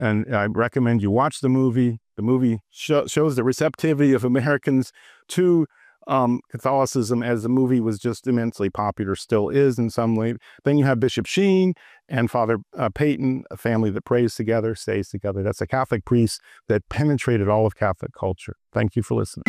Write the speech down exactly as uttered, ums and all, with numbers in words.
And I recommend you watch the movie. The movie sh- shows the receptivity of Americans to um, Catholicism, as the movie was just immensely popular, still is in some way. Then you have Bishop Sheen and Father uh, Peyton, a family that prays together, stays together. That's a Catholic priest that penetrated all of Catholic culture. Thank you for listening.